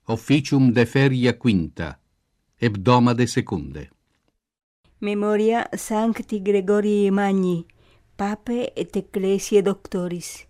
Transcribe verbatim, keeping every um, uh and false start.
Officium de feria quinta, hebdomade secunde. Memoria Sancti Gregorii Magni, Pape et Ecclesiae Doctoris.